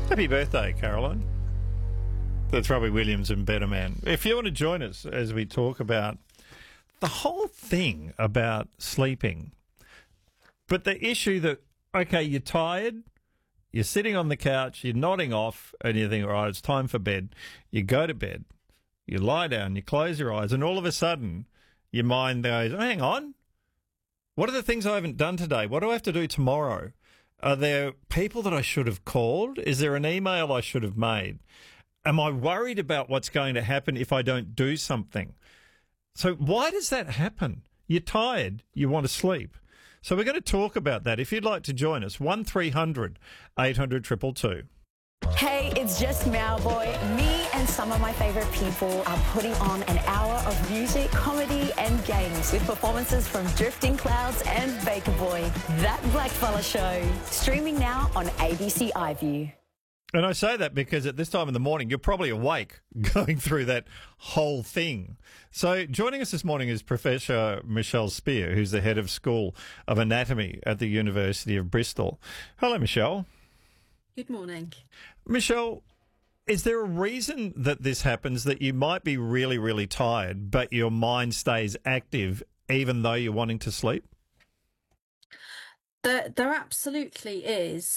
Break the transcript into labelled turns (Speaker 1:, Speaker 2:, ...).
Speaker 1: Happy birthday, Caroline. That's Robbie Williams and Better Man. If you want to join us as we talk about the whole thing about sleeping, but the issue that, okay, you're tired, you're sitting on the couch, you're nodding off, and you think, all right, it's time for bed. You go to bed, you lie down, you close your eyes, and all of a sudden your mind goes, hang on, what are the things I haven't done today? What do I have to do tomorrow? Are there people that I should have called? Is there an email I should have made? Am I worried about what's going to happen if I don't do something? So why does that happen? You're tired, you want to sleep. So we're going to talk about that. If you'd like to join us, 1300 800 222.
Speaker 2: Hey, it's just Mowboy. Me and some of my favourite people are putting on an hour of music, comedy and games with performances from Drifting Clouds and Baker Boy. That Blackfella Show. Streaming now on ABC iView.
Speaker 1: And I say that because at this time in the morning, you're probably awake going through that whole thing. So joining us this morning is Professor Michelle Spear, who's the head of School of Anatomy at the University of Bristol. Hello, Michelle.
Speaker 3: Good morning.
Speaker 1: Michelle, is there a reason that this happens, that you might be really, really tired, but your mind stays active even though you're wanting to sleep?
Speaker 3: There absolutely is.